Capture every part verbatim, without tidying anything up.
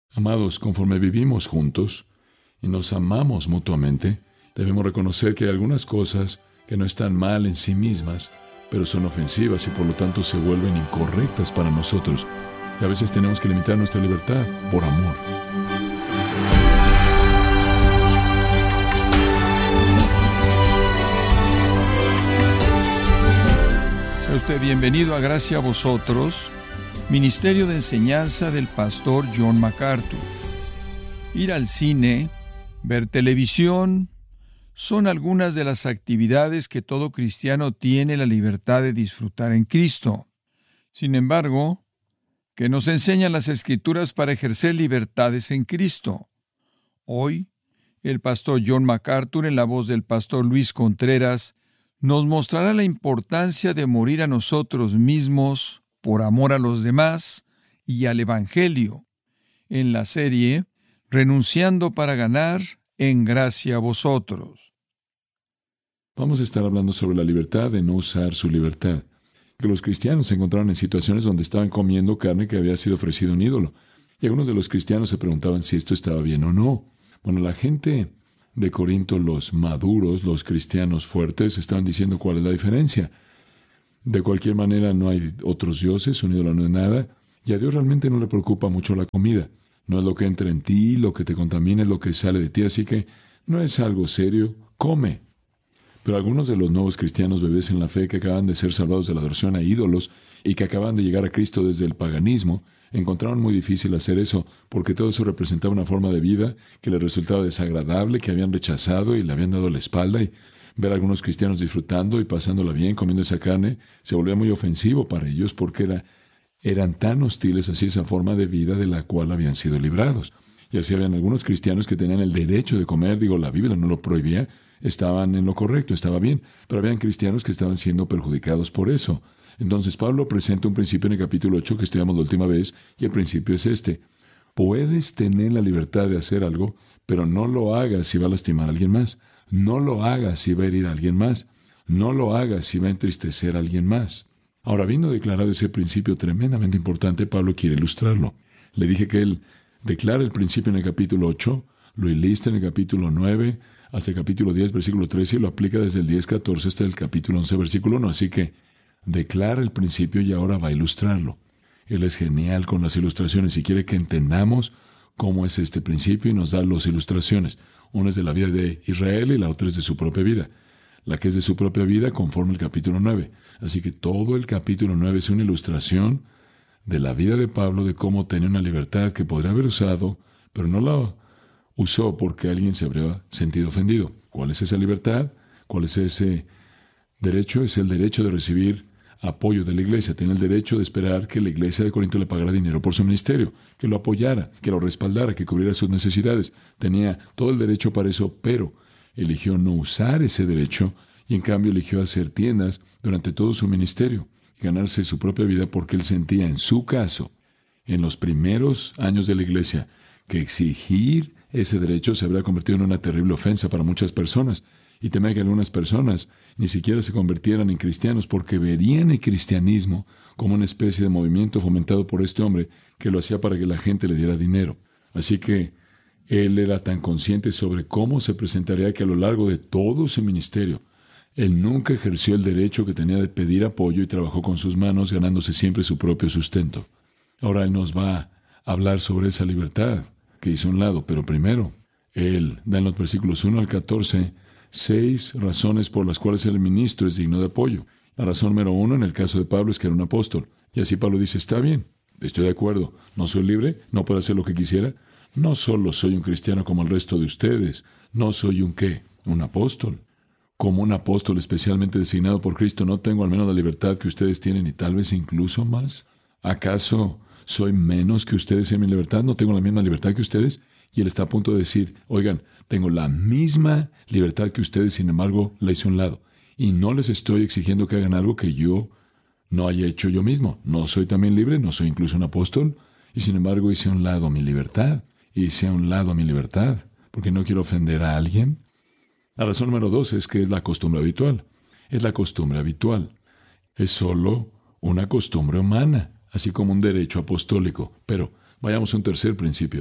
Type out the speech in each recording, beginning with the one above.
Amados, conforme vivimos juntos y nos amamos mutuamente, debemos reconocer que hay algunas cosas que no están mal en sí mismas, pero son ofensivas y por lo tanto se vuelven incorrectas para nosotros. Y a veces tenemos que limitar nuestra libertad por amor. Sea usted bienvenido a Gracia a Vosotros, Ministerio de Enseñanza del Pastor John MacArthur. Ir al cine, ver televisión, son algunas de las actividades que todo cristiano tiene la libertad de disfrutar en Cristo. Sin embargo, ¿qué nos enseñan las Escrituras para ejercer libertades en Cristo? Hoy, el pastor John MacArthur, en la voz del pastor Luis Contreras, nos mostrará la importancia de morir a nosotros mismos por amor a los demás y al Evangelio, en la serie Renunciando para ganar, en gracia a vosotros. Vamos a estar hablando sobre la libertad de no usar su libertad. Que los cristianos se encontraron en situaciones donde estaban comiendo carne que había sido ofrecida a un ídolo. Y algunos de los cristianos se preguntaban si esto estaba bien o no. Bueno, la gente de Corinto, los maduros, los cristianos fuertes, estaban diciendo cuál es la diferencia. De cualquier manera, no hay otros dioses, un ídolo no es nada, y a Dios realmente no le preocupa mucho la comida. No es lo que entra en ti, lo que te contamina, es lo que sale de ti, así que no es algo serio, come. Pero algunos de los nuevos cristianos bebés en la fe que acaban de ser salvados de la adoración a ídolos y que acaban de llegar a Cristo desde el paganismo, encontraron muy difícil hacer eso, porque todo eso representaba una forma de vida que les resultaba desagradable, que habían rechazado y le habían dado la espalda, y ver a algunos cristianos disfrutando y pasándola bien, comiendo esa carne, se volvía muy ofensivo para ellos, porque era, eran tan hostiles hacia esa forma de vida de la cual habían sido librados. Y así habían algunos cristianos que tenían el derecho de comer, digo, la Biblia no lo prohibía, estaban en lo correcto, estaba bien, pero habían cristianos que estaban siendo perjudicados por eso. Entonces Pablo presenta un principio en el capítulo ocho que estudiamos la última vez, y el principio es este: puedes tener la libertad de hacer algo, pero no lo hagas si va a lastimar a alguien más. No lo hagas si va a herir a alguien más. No lo hagas si va a entristecer a alguien más. Ahora, habiendo declarado ese principio tremendamente importante, Pablo quiere ilustrarlo. Le dije que él declara el principio en el capítulo ocho, lo ilista en el capítulo nueve, hasta el capítulo diez, versículo trece, y lo aplica desde el diez, catorce hasta el capítulo once, versículo uno. Así que declara el principio y ahora va a ilustrarlo. Él es genial con las ilustraciones y quiere que entendamos cómo es este principio y nos da las ilustraciones. Una es de la vida de Israel y la otra es de su propia vida. La que es de su propia vida conforme el capítulo nueve. Así que todo el capítulo nueve es una ilustración de la vida de Pablo, de cómo tenía una libertad que podría haber usado, pero no la usó porque alguien se habría sentido ofendido. ¿Cuál es esa libertad? ¿Cuál es ese derecho? Es el derecho de recibir apoyo de la iglesia. Tiene el derecho de esperar que la iglesia de Corinto le pagara dinero por su ministerio, que lo apoyara, que lo respaldara, que cubriera sus necesidades. Tenía todo el derecho para eso, pero eligió no usar ese derecho y en cambio eligió hacer tiendas durante todo su ministerio y ganarse su propia vida porque él sentía en su caso, en los primeros años de la iglesia, que exigir ese derecho se habría convertido en una terrible ofensa para muchas personas. Y temía que algunas personas ni siquiera se convirtieran en cristianos porque verían el cristianismo como una especie de movimiento fomentado por este hombre que lo hacía para que la gente le diera dinero. Así que él era tan consciente sobre cómo se presentaría que a lo largo de todo su ministerio, él nunca ejerció el derecho que tenía de pedir apoyo y trabajó con sus manos ganándose siempre su propio sustento. Ahora él nos va a hablar sobre esa libertad que hizo a un lado, pero primero, él da en los versículos uno al catorce seis razones por las cuales el ministro es digno de apoyo. La razón número uno en el caso de Pablo es que era un apóstol. Y así Pablo dice, está bien, estoy de acuerdo, no soy libre, no puedo hacer lo que quisiera. No solo soy un cristiano como el resto de ustedes, no soy un ¿qué? Un apóstol. Como un apóstol especialmente designado por Cristo, no tengo al menos la libertad que ustedes tienen y tal vez incluso más. ¿Acaso soy menos que ustedes en mi libertad? ¿No tengo la misma libertad que ustedes? Y él está a punto de decir, oigan, tengo la misma libertad que ustedes, sin embargo, la hice a un lado. Y no les estoy exigiendo que hagan algo que yo no haya hecho yo mismo. No soy también libre, no soy incluso un apóstol. Y sin embargo, hice a un lado mi libertad. Hice a un lado mi libertad, porque no quiero ofender a alguien. La razón número dos es que es la costumbre habitual. Es la costumbre habitual. Es solo una costumbre humana, así como un derecho apostólico. Pero vayamos a un tercer principio.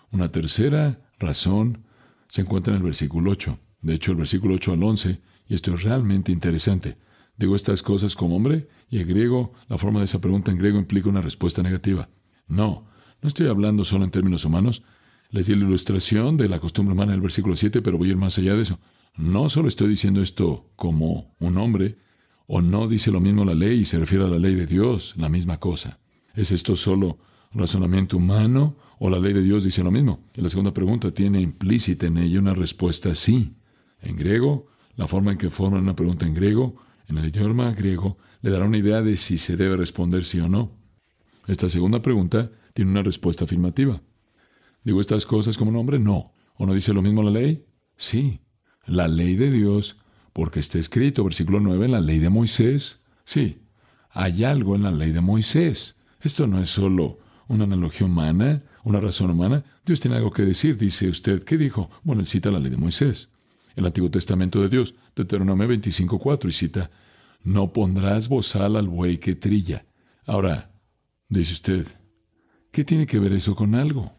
Una tercera razón se encuentra en el versículo ocho. De hecho, el versículo ocho al once, y esto es realmente interesante. Digo estas cosas como hombre, y en griego, la forma de esa pregunta en griego implica una respuesta negativa. No, no estoy hablando solo en términos humanos. Les di la ilustración de la costumbre humana en el versículo siete, pero voy a ir más allá de eso. No solo estoy diciendo esto como un hombre, o no dice lo mismo la ley y se refiere a la ley de Dios, la misma cosa. ¿Es esto solo razonamiento humano o la ley de Dios dice lo mismo? Y la segunda pregunta tiene implícita en ella una respuesta sí. En griego, la forma en que forman una pregunta en griego, en el idioma griego, le dará una idea de si se debe responder sí o no. Esta segunda pregunta tiene una respuesta afirmativa. ¿Digo estas cosas como un hombre? No. ¿O no dice lo mismo la ley? Sí. La ley de Dios, porque está escrito, versículo nueve, en la ley de Moisés. Sí. Hay algo en la ley de Moisés. Esto no es solo una analogía humana, una razón humana. Dios tiene algo que decir. Dice usted, ¿qué dijo? Bueno, él cita la ley de Moisés. El Antiguo Testamento de Dios, Deuteronomio veinticinco cuatro, y cita, no pondrás bozal al buey que trilla. Ahora, dice usted, ¿qué tiene que ver eso con algo?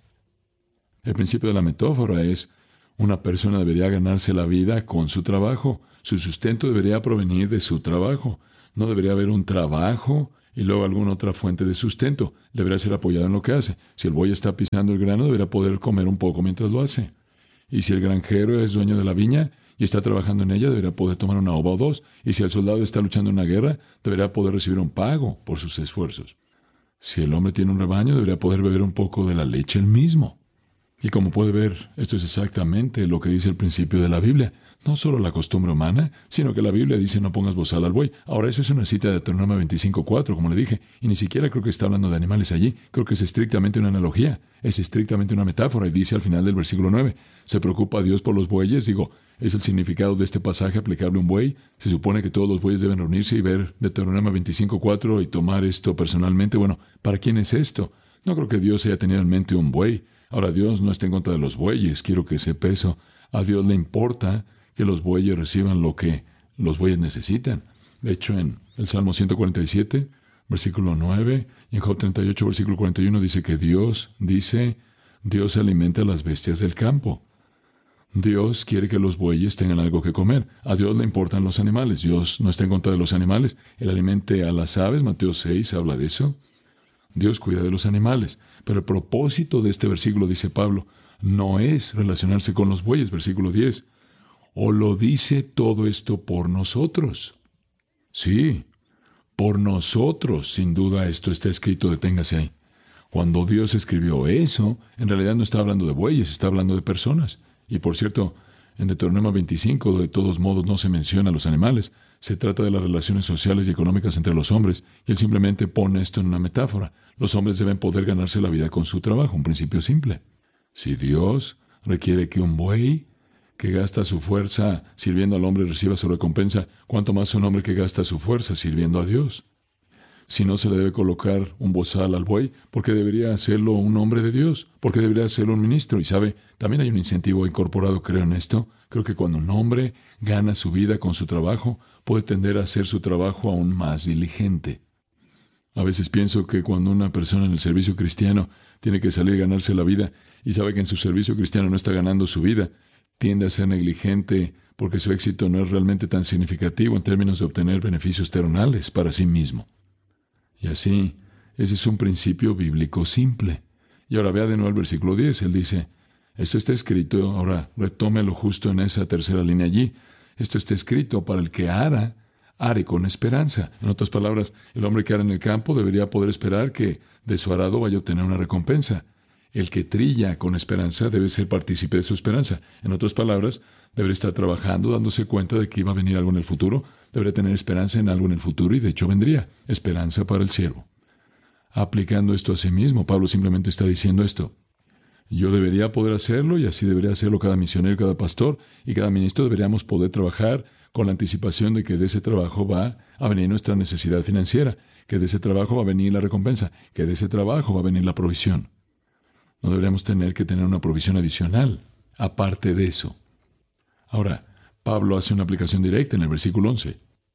El principio de la metáfora es, una persona debería ganarse la vida con su trabajo. Su sustento debería provenir de su trabajo. No debería haber un trabajo y luego alguna otra fuente de sustento. Debería ser apoyado en lo que hace. Si el buey está pisando el grano, debería poder comer un poco mientras lo hace. Y si el granjero es dueño de la viña y está trabajando en ella, debería poder tomar una uva o dos. Y si el soldado está luchando en una guerra, debería poder recibir un pago por sus esfuerzos. Si el hombre tiene un rebaño, debería poder beber un poco de la leche él mismo. Y como puede ver, esto es exactamente lo que dice el principio de la Biblia. No solo la costumbre humana, sino que la Biblia dice no pongas bozal al buey. Ahora, eso es una cita de Deuteronomio veinticinco cuatro, como le dije, y ni siquiera creo que está hablando de animales allí. Creo que es estrictamente una analogía, es estrictamente una metáfora, y dice al final del versículo nueve, ¿se preocupa Dios por los bueyes? Digo, ¿es el significado de este pasaje aplicable a un buey? Se supone que todos los bueyes deben reunirse y ver Deuteronomio veinticinco cuatro y tomar esto personalmente. Bueno, ¿para quién es esto? No creo que Dios haya tenido en mente un buey. Ahora, Dios no está en contra de los bueyes, quiero que sepa eso. A Dios le importa que los bueyes reciban lo que los bueyes necesitan. De hecho, en el Salmo ciento cuarenta y siete, versículo nueve, y en Job treinta y ocho, versículo cuarenta y uno, dice que Dios, dice, Dios alimenta a las bestias del campo. Dios quiere que los bueyes tengan algo que comer. A Dios le importan los animales. Dios no está en contra de los animales. Él alimente a las aves, Mateo seis habla de eso. Dios cuida de los animales. Pero el propósito de este versículo, dice Pablo, no es relacionarse con los bueyes, versículo diez. ¿O lo dice todo esto por nosotros? Sí, por nosotros, sin duda esto está escrito, deténgase ahí. Cuando Dios escribió eso, en realidad no está hablando de bueyes, está hablando de personas. Y por cierto, en Deuteronomio veinticinco, de todos modos, no se menciona a los animales. Se trata de las relaciones sociales y económicas entre los hombres, y él simplemente pone esto en una metáfora. Los hombres deben poder ganarse la vida con su trabajo, un principio simple. Si Dios requiere que un buey que gasta su fuerza sirviendo al hombre reciba su recompensa, ¿cuánto más un hombre que gasta su fuerza sirviendo a Dios? Si no se le debe colocar un bozal al buey, ¿por qué debería hacerlo un hombre de Dios? ¿Por qué debería hacerlo un ministro? Y sabe, también hay un incentivo incorporado, creo en esto. Creo que cuando un hombre gana su vida con su trabajo, puede tender a hacer su trabajo aún más diligente. A veces pienso que cuando una persona en el servicio cristiano tiene que salir a ganarse la vida y sabe que en su servicio cristiano no está ganando su vida, tiende a ser negligente porque su éxito no es realmente tan significativo en términos de obtener beneficios terrenales para sí mismo. Y así, ese es un principio bíblico simple. Y ahora vea de nuevo el versículo diez. Él dice, esto está escrito, ahora retómelo justo en esa tercera línea allí. Esto está escrito para el que ara, are con esperanza. En otras palabras, el hombre que ara en el campo debería poder esperar que de su arado vaya a obtener una recompensa. El que trilla con esperanza debe ser partícipe de su esperanza. En otras palabras, debería estar trabajando, dándose cuenta de que iba a venir algo en el futuro. Debería tener esperanza en algo en el futuro y de hecho vendría. Esperanza para el siervo. Aplicando esto a sí mismo, Pablo simplemente está diciendo esto. Yo debería poder hacerlo y así debería hacerlo cada misionero, cada pastor y cada ministro. Deberíamos poder trabajar con la anticipación de que de ese trabajo va a venir nuestra necesidad financiera, que de ese trabajo va a venir la recompensa, que de ese trabajo va a venir la provisión. No deberíamos tener que tener una provisión adicional, aparte de eso. Ahora, Pablo hace una aplicación directa en el versículo once.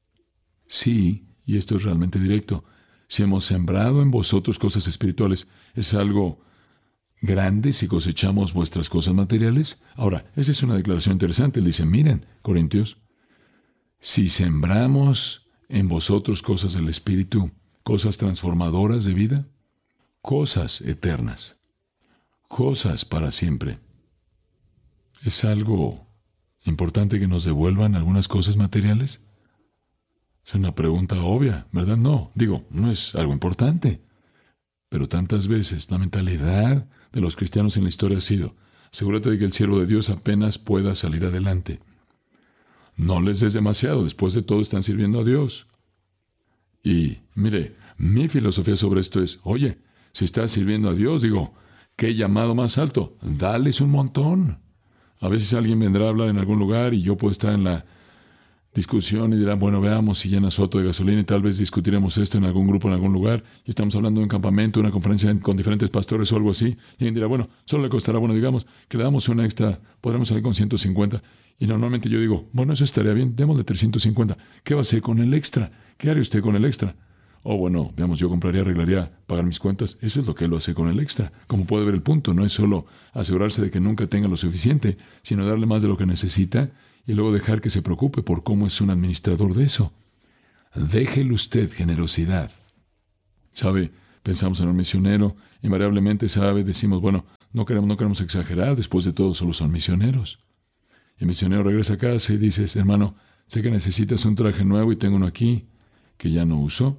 Sí, y esto es realmente directo, si hemos sembrado en vosotros cosas espirituales, es algo grandes si cosechamos vuestras cosas materiales? Ahora, esa es una declaración interesante. Él dice, miren, Corintios, si sembramos en vosotros cosas del Espíritu, cosas transformadoras de vida, cosas eternas, cosas para siempre. ¿Es algo importante que nos devuelvan algunas cosas materiales? Es una pregunta obvia, ¿verdad? No, digo, no es algo importante. Pero tantas veces la mentalidad de los cristianos en la historia ha sido, asegúrate de que el siervo de Dios apenas pueda salir adelante. No les des demasiado, después de todo están sirviendo a Dios. Y, mire, mi filosofía sobre esto es, oye, si estás sirviendo a Dios, digo, ¿qué llamado más alto? Dales un montón. A veces alguien vendrá a hablar en algún lugar y yo puedo estar en la discusión y dirán, bueno, veamos si llena su auto de gasolina y tal vez discutiremos esto en algún grupo, en algún lugar, y estamos hablando de un campamento, una conferencia con diferentes pastores o algo así, y alguien dirá, bueno, solo le costará, bueno, digamos, que le damos una extra, podremos salir con ciento cincuenta, y normalmente yo digo, bueno, eso estaría bien, démosle trescientos cincuenta, ¿qué va a hacer con el extra? ¿Qué haría usted con el extra? O bueno, veamos, yo compraría, arreglaría, pagar mis cuentas, eso es lo que él lo hace con el extra. Como puede ver el punto, no es solo asegurarse de que nunca tenga lo suficiente, sino darle más de lo que necesita, y luego dejar que se preocupe por cómo es un administrador de eso. Déjele usted generosidad. ¿Sabe? Pensamos en un misionero, invariablemente, ¿sabe? Decimos, bueno, no queremos, no queremos exagerar, después de todo solo son misioneros. Y el misionero regresa a casa y dices, hermano, sé que necesitas un traje nuevo y tengo uno aquí que ya no uso.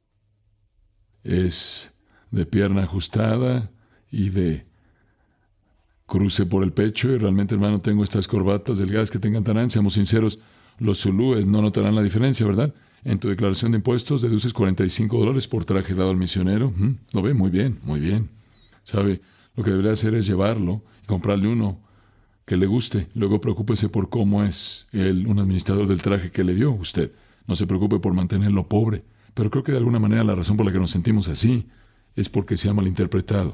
Es de pierna ajustada y de cruce por el pecho, y realmente, hermano, tengo estas corbatas delgadas que tengan tan anchas. Seamos sinceros, los zulúes no notarán la diferencia, ¿verdad? En tu declaración de impuestos deduces cuarenta y cinco dólares por traje dado al misionero. ¿Mm? Lo ve muy bien, muy bien. ¿Sabe? Lo que debería hacer es llevarlo y comprarle uno que le guste. Luego preocúpese por cómo es él, un administrador del traje que le dio usted. No se preocupe por mantenerlo pobre. Pero creo que de alguna manera la razón por la que nos sentimos así es porque se ha malinterpretado.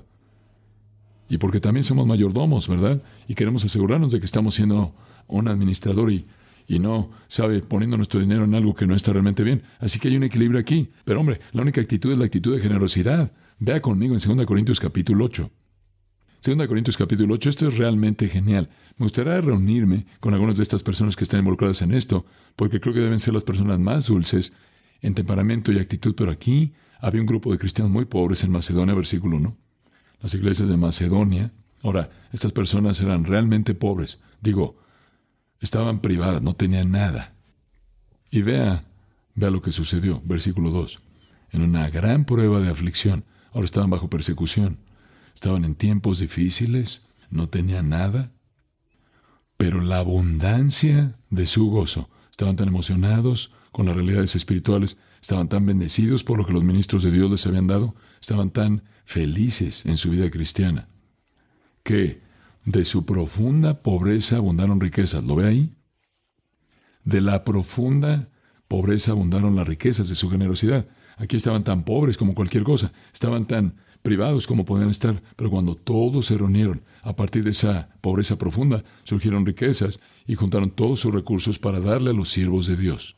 Y porque también somos mayordomos, ¿verdad? Y queremos asegurarnos de que estamos siendo un administrador y, y no, ¿sabe?, poniendo nuestro dinero en algo que no está realmente bien. Así que hay un equilibrio aquí. Pero hombre, la única actitud es la actitud de generosidad. Vea conmigo en segunda Corintios capítulo ocho. segunda Corintios capítulo ocho, esto es realmente genial. Me gustaría reunirme con algunas de estas personas que están involucradas en esto, porque creo que deben ser las personas más dulces en temperamento y actitud. Pero aquí había un grupo de cristianos muy pobres en Macedonia, versículo uno. Las iglesias de Macedonia. Ahora, estas personas eran realmente pobres. Digo, estaban privadas, no tenían nada. Y vea, vea lo que sucedió. Versículo dos. En una gran prueba de aflicción. Ahora estaban bajo persecución. Estaban en tiempos difíciles, no tenían nada. Pero la abundancia de su gozo. Estaban tan emocionados con las realidades espirituales. Estaban tan bendecidos por lo que los ministros de Dios les habían dado. Estaban tan felices en su vida cristiana, que de su profunda pobreza abundaron riquezas. ¿Lo ve ahí? De la profunda pobreza abundaron las riquezas de su generosidad. Aquí estaban tan pobres como cualquier cosa, estaban tan privados como podían estar, pero cuando todos se reunieron, a partir de esa pobreza profunda, surgieron riquezas y juntaron todos sus recursos para darle a los siervos de Dios.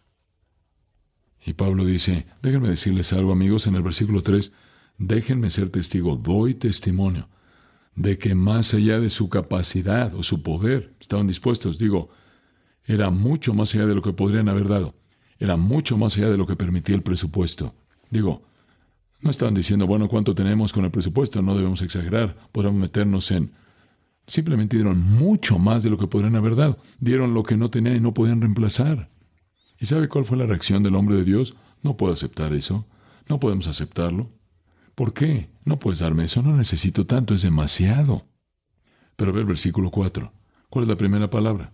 Y Pablo dice, déjenme decirles algo, amigos, en el versículo tres, déjenme ser testigo, doy testimonio, de que más allá de su capacidad o su poder, estaban dispuestos, digo, era mucho más allá de lo que podrían haber dado, era mucho más allá de lo que permitía el presupuesto. Digo, no estaban diciendo, bueno, ¿cuánto tenemos con el presupuesto? No debemos exagerar, podemos meternos en... Simplemente dieron mucho más de lo que podrían haber dado, dieron lo que no tenían y no podían reemplazar. ¿Y sabe cuál fue la reacción del hombre de Dios? No puedo aceptar eso, no podemos aceptarlo. ¿Por qué? No puedes darme eso, no necesito tanto, es demasiado. Pero ve el versículo cuatro. ¿Cuál es la primera palabra?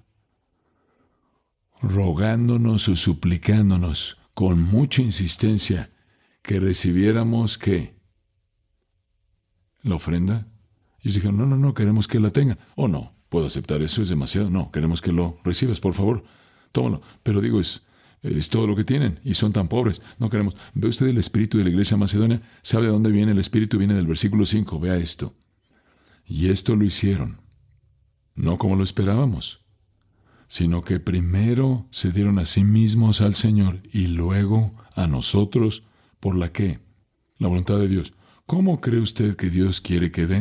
Rogándonos o suplicándonos con mucha insistencia que recibiéramos, ¿qué? ¿La ofrenda? Y ellos dijeron, no, no, no, queremos que la tengan. Oh, no, puedo aceptar eso, es demasiado. No, queremos que lo recibas, por favor, tómalo. Pero digo, es... Es todo lo que tienen, y son tan pobres. No queremos. ¿Ve usted el espíritu de la iglesia macedonia? ¿Sabe de dónde viene el espíritu? Viene del versículo cinco. Vea esto. Y esto lo hicieron, no como lo esperábamos, sino que primero se dieron a sí mismos al Señor y luego a nosotros. ¿Por la qué? La voluntad de Dios. ¿Cómo cree usted que Dios quiere que dé?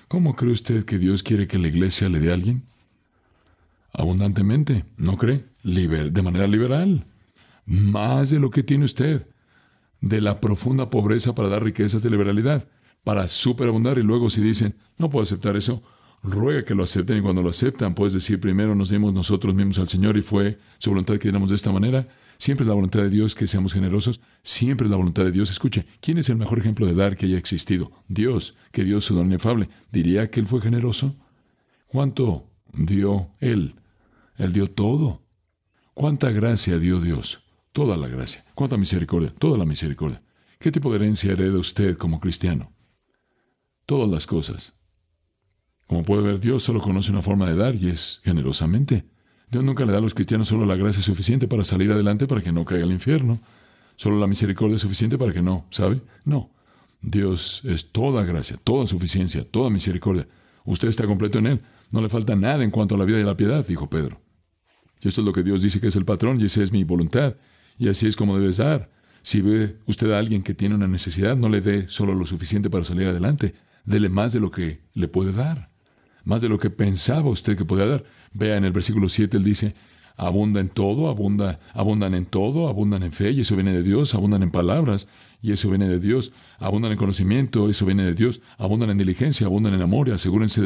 ¿Cómo cree usted que Dios quiere que la iglesia le dé a alguien? Abundantemente, ¿no cree? Liber- de manera liberal. Más de lo que tiene usted. De la profunda pobreza para dar riquezas de liberalidad. Para superabundar, y luego si dicen, no puedo aceptar eso, ruega que lo acepten, y cuando lo aceptan, puedes decir, primero nos dimos nosotros mismos al Señor y fue su voluntad que diéramos de esta manera. Siempre es la voluntad de Dios que seamos generosos. Siempre es la voluntad de Dios. Escuche, ¿quién es el mejor ejemplo de dar que haya existido? Dios, que dio su don inefable. ¿Diría que Él fue generoso? ¿Cuánto dio Él? Él dio todo. ¿Cuánta gracia dio Dios? Toda la gracia. ¿Cuánta misericordia? Toda la misericordia. ¿Qué tipo de herencia hereda usted como cristiano? Todas las cosas. Como puede ver, Dios solo conoce una forma de dar y es generosamente. Dios nunca le da a los cristianos solo la gracia suficiente para salir adelante para que no caiga al infierno. Solo la misericordia suficiente para que no, ¿sabe? No. Dios es toda gracia, toda suficiencia, toda misericordia. Usted está completo en Él. No le falta nada en cuanto a la vida y la piedad, dijo Pedro. Y esto es lo que Dios dice que es el patrón, y esa es mi voluntad. Y así es como debes dar. Si ve usted a alguien que tiene una necesidad, no le dé solo lo suficiente para salir adelante. Dele más de lo que le puede dar. Más de lo que pensaba usted que podía dar. Vea en el versículo siete, él dice, abunda en todo, abunda, abundan en todo, abundan en fe, y eso viene de Dios, abundan en palabras, y eso viene de Dios, abundan en conocimiento, eso viene de Dios, abundan en diligencia, abundan en amor, y asegúrense